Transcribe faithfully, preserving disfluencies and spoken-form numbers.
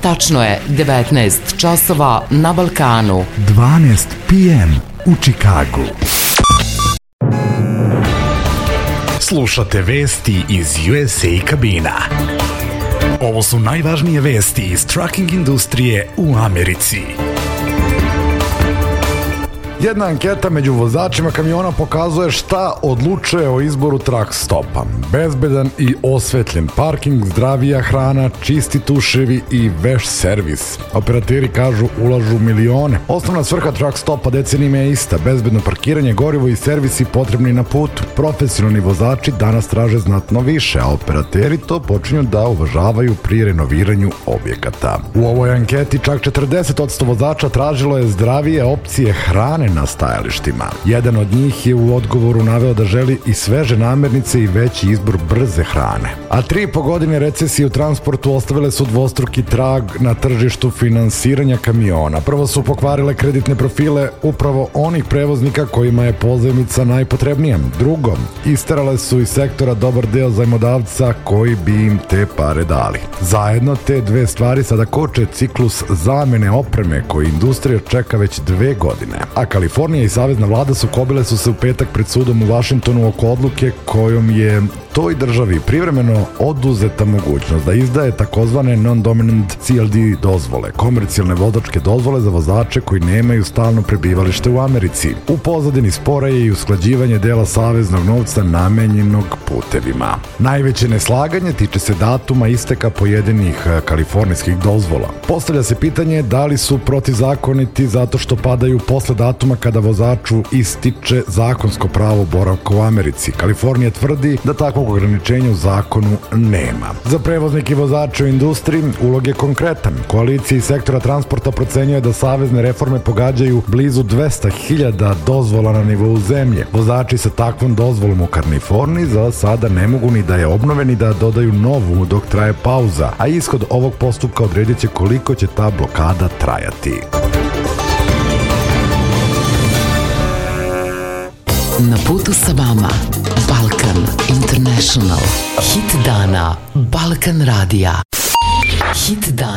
Tačno je devetnaest časova na Balkanu. dvanaest pe em u Čikagu. Slušate vesti iz U S A kabina. Ovo su najvažnije vesti iz trucking industrije u Americi. Jedna anketa među vozačima kamiona pokazuje šta odlučuje o izboru truck stopa. Bezbedan i osvetljen parking, zdravija hrana, čisti tuševi i veš servis. Operateri kažu ulažu milione. Osnovna svrha truck stopa decenijima je ista. Bezbedno parkiranje, gorivo i servisi potrebni na putu. Profesionalni vozači danas traže znatno više, a operateri to počinju da uvažavaju pri renoviranju objekata. U ovoj anketi čak četrdeset posto vozača tražilo je zdravije opcije hrane na stajalištima. Jedan od njih je u odgovoru naveo da želi i sveže namirnice i veći izbor brze hrane. A tri i po godine recesije u transportu ostavile su dvostruki trag na tržištu finansiranja kamiona. Prvo su pokvarile kreditne profile upravo onih prevoznika kojima je pozajmica najpotrebnija. Drugo, isterale su iz sektora dobar deo zajmodavca koji bi im te pare dali. Zajedno te dve stvari sada koče ciklus zamene opreme koji industrija čeka već dve godine. A Kalifornija i savezna vlada sukobile su se u petak pred sudom u Vašingtonu oko odluke kojom je toj državi privremeno oduzeta mogućnost da izdaje takozvane non-dominant C L D dozvole, komercijalne vozačke dozvole za vozače koji nemaju stalno prebivalište u Americi. U pozadini spora je i usklađivanje dela saveznog novca namenjenog putevima. Najveće neslaganje tiče se datuma isteka pojedinih kalifornijskih dozvola. Postavlja se pitanje da li su protivzakoniti zato što padaju posle datuma kada vozaču ističe zakonsko pravo boravka u Americi. Kalifornija tvrdi da takvog ograničenja u zakonu nema. Za prevoznike i vozače u industriji ulog je konkretan. Koalicija iz sektora transporta procenjuje da savezne reforme pogađaju blizu dvesta hiljada dozvola na nivou zemlje. Vozači sa takvom dozvolom u Kaliforniji za sada ne mogu ni da je obnove ni da dodaju novu dok traje pauza, a ishod ovog postupka odredit će koliko će ta blokada trajati. Na putu sa vama Balkan International. Hit dana Balkan radija. Hit dana.